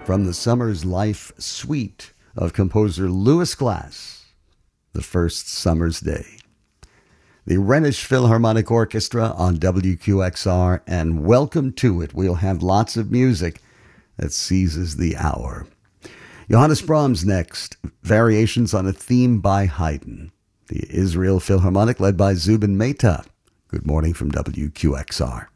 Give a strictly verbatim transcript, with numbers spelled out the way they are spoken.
From the Summer's Life Suite of composer Louis Glass, The First Summer's Day. The Rhenish Philharmonic Orchestra on W Q X R, and welcome to it. We'll have lots of music that seizes the hour. Johannes Brahms next, variations on a theme by Haydn. The Israel Philharmonic led by Zubin Mehta. Good morning from W Q X R.